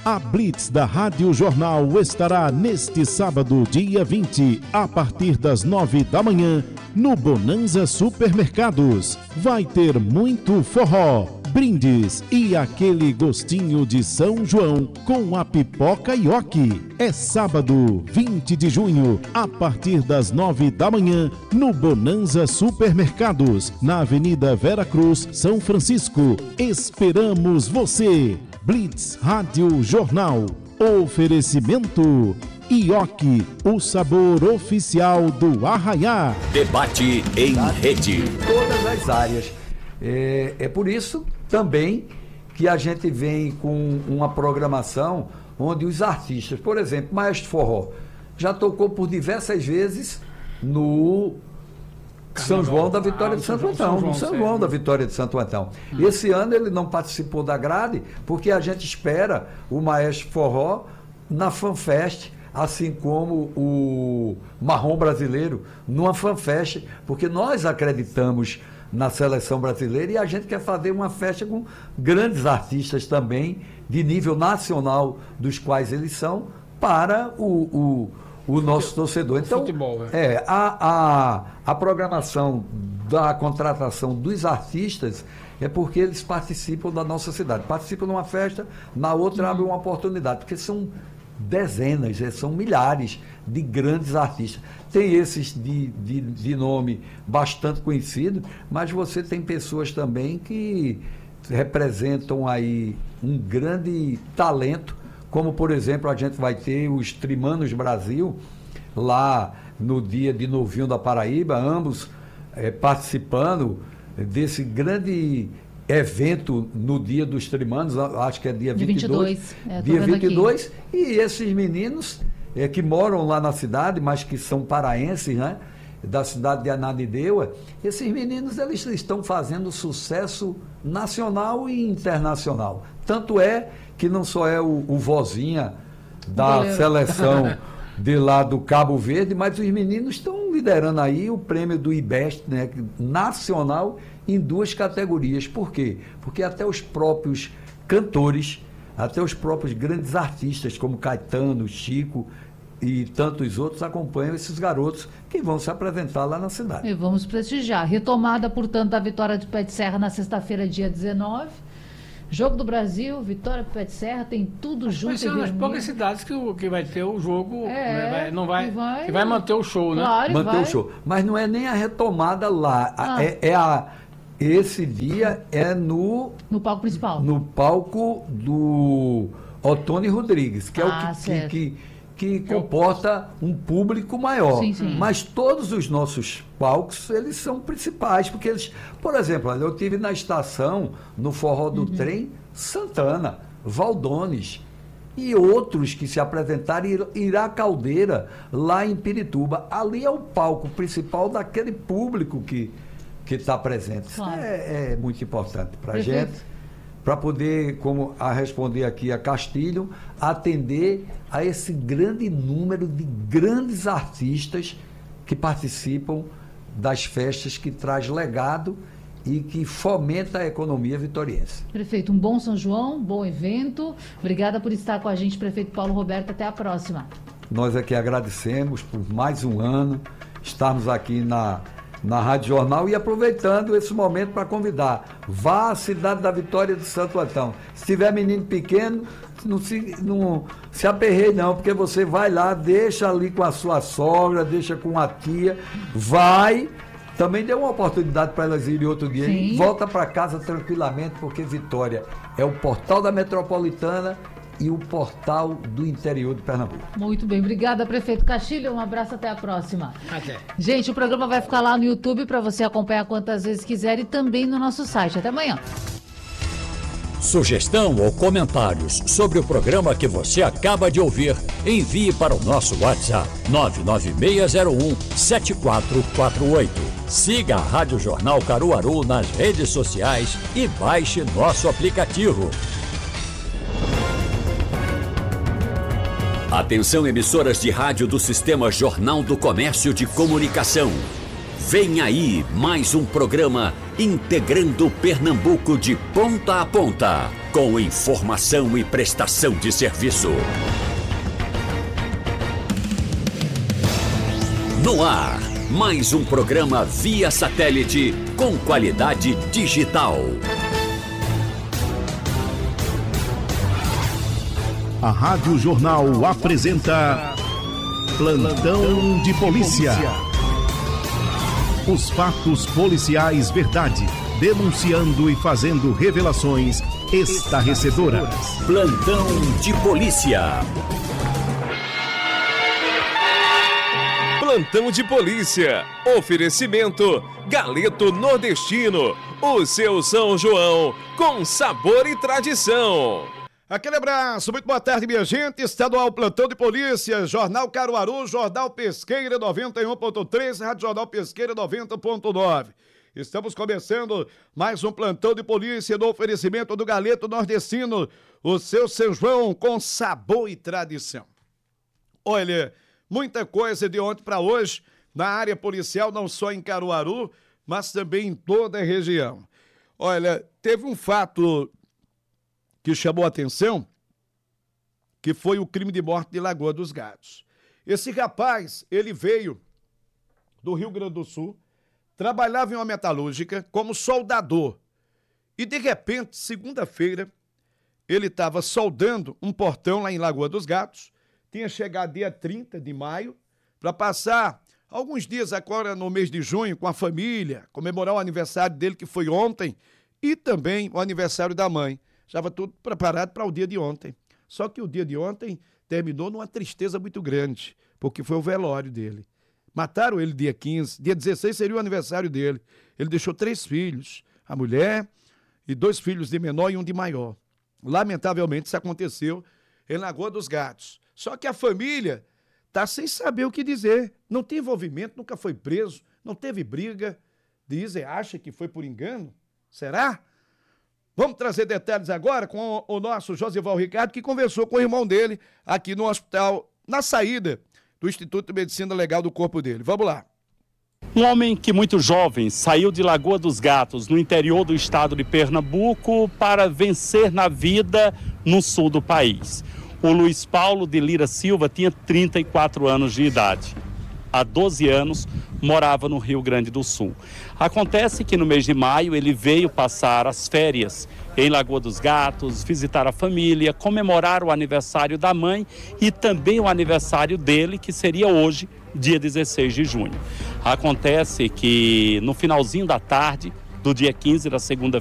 A Blitz da Rádio Jornal estará neste sábado, dia 20, a partir das 9 da manhã, no Bonanza Supermercados. Vai ter muito forró, brindes e aquele gostinho de São João com a pipoca Ioki. É sábado, 20 de junho, a partir das 9 da manhã, no Bonanza Supermercados, na Avenida Vera Cruz, São Francisco. Esperamos você! Blitz Rádio Jornal. Oferecimento Ioki, o sabor oficial do Arraiá. Debate em rede. Todas as áreas. É por isso também que a gente vem com uma programação onde os artistas, por exemplo, Maestro Forró, já tocou por diversas vezes no São João da Vitória de Santo Antão, no São João da Vitória de Santo Antão. Esse ano ele não participou da grade, porque a gente espera o Maestro Forró na FanFest, assim como o Marrom Brasileiro numa FanFest, porque nós acreditamos na seleção brasileira e a gente quer fazer uma festa com grandes artistas também, de nível nacional, dos quais eles são, para o nosso torcedor. Então, futebol, né? A programação da contratação dos artistas é porque eles participam da nossa cidade. Participam numa festa, na outra abre uma oportunidade, porque são dezenas, são milhares de grandes artistas. Tem esses de nome bastante conhecido, mas você tem pessoas também que representam aí um grande talento, como, por exemplo, a gente vai ter os Trimanos Brasil, lá no dia de Novinho da Paraíba, ambos participando desse grande evento no dia dos Trimanos, acho que é dia 22. Dia 22, e esses meninos que moram lá na cidade, mas que são paraenses, né? Da cidade de Ananindeua, esses meninos eles estão fazendo sucesso nacional e internacional. Tanto é que não só é o vozinha da seleção de lá do Cabo Verde, mas os meninos estão liderando aí o prêmio do IBEST, né, nacional, em 2 categorias. Por quê? Porque até os próprios cantores, até os próprios grandes artistas, como Caetano, Chico e tantos outros, acompanham esses garotos que vão se apresentar lá na cidade. E vamos prestigiar. Retomada, portanto, da vitória de Pé de Serra na sexta-feira, dia 19. Jogo do Brasil, Vitória Pé de Serra, tem tudo junto. Vai ser uma das poucas cidades que vai ter o jogo, né? Que vai manter o show, né? Claro, manter o show. Mas não é nem a retomada lá. Esse dia é no palco principal. No palco do Otônio Rodrigues, que é o que comporta um público maior. Sim, sim. Mas todos os nossos palcos, eles são principais, porque eles, por exemplo, eu tive na estação, no Forró do Trem, Santana, Valdones e outros que se apresentaram, Ira Caldeira, lá em Pirituba. Ali é o palco principal daquele público que está presente. Claro. É muito importante para a gente, para poder, como a responder aqui a Castilho, atender a esse grande número de grandes artistas que participam das festas, que traz legado e que fomenta a economia vitoriense. Prefeito, um bom São João, bom evento. Obrigada por estar com a gente, prefeito Paulo Roberto. Até a próxima. Nós aqui agradecemos por mais um ano estarmos aqui na Rádio Jornal e aproveitando esse momento para convidar. Vá à cidade da Vitória de Santo Antão. Se tiver menino pequeno, não se aperreie não, porque você vai lá, deixa ali com a sua sogra, deixa com a tia, vai. Também dê uma oportunidade para elas irem outro dia. E volta para casa tranquilamente, porque Vitória é o portal da metropolitana e o portal do interior de Pernambuco. Muito bem, obrigada, prefeito Castilho, um abraço, até a próxima. Até. Gente, o programa vai ficar lá no YouTube para você acompanhar quantas vezes quiser e também no nosso site. Até amanhã. Sugestão ou comentários sobre o programa que você acaba de ouvir, envie para o nosso WhatsApp 99601-7448. Siga a Rádio Jornal Caruaru nas redes sociais e baixe nosso aplicativo. Atenção, emissoras de rádio do Sistema Jornal do Comércio de Comunicação. Vem aí mais um programa integrando Pernambuco de ponta a ponta, com informação e prestação de serviço. No ar, mais um programa via satélite com qualidade digital. A Rádio Jornal apresenta Plantão de Polícia. Os fatos policiais verdade, denunciando e fazendo revelações estarrecedoras. Plantão de Polícia. Plantão de Polícia. Oferecimento Galeto Nordestino. O seu São João com sabor e tradição. Aquele abraço, muito boa tarde, minha gente. Estadual Plantão de Polícia, Jornal Caruaru, Jornal Pesqueira 91.3, Rádio Jornal Pesqueira 90.9. Estamos começando mais um Plantão de Polícia no oferecimento do Galeto Nordestino, o seu São João com sabor e tradição. Olha, muita coisa de ontem para hoje na área policial, não só em Caruaru, mas também em toda a região. Olha, teve um fato que chamou a atenção, que foi o crime de morte de Lagoa dos Gatos. Esse rapaz, ele veio do Rio Grande do Sul, trabalhava em uma metalúrgica como soldador. E, de repente, segunda-feira, ele estava soldando um portão lá em Lagoa dos Gatos, tinha chegado dia 30 de maio, para passar alguns dias agora no mês de junho com a família, comemorar o aniversário dele, que foi ontem, e também o aniversário da mãe. Estava tudo preparado para o dia de ontem. Só que o dia de ontem terminou numa tristeza muito grande, porque foi o velório dele. Mataram ele dia 15, dia 16 seria o aniversário dele. Ele deixou 3 filhos, a mulher e 2 filhos de menor e um de maior. Lamentavelmente, isso aconteceu em Lagoa dos Gatos. Só que a família está sem saber o que dizer. Não tem envolvimento, nunca foi preso, não teve briga. Dizem, acha que foi por engano? Será? Vamos trazer detalhes agora com o nosso Josival Ricardo, que conversou com o irmão dele aqui no hospital, na saída do Instituto de Medicina Legal do corpo dele. Vamos lá. Um homem que muito jovem saiu de Lagoa dos Gatos, no interior do estado de Pernambuco, para vencer na vida no sul do país. O Luiz Paulo de Lira Silva tinha 34 anos de idade. Há 12 anos, morava no Rio Grande do Sul. Acontece que no mês de maio ele veio passar as férias em Lagoa dos Gatos, visitar a família, comemorar o aniversário da mãe e também o aniversário dele, que seria hoje, dia 16 de junho. Acontece que no finalzinho da tarde do dia 15 da segunda